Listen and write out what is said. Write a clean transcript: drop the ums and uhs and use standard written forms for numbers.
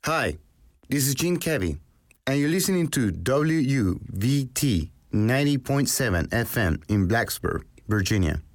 Hi, this is Gene Kevy, and you're listening to WUVT 90.7 FM in Blacksburg, Virginia.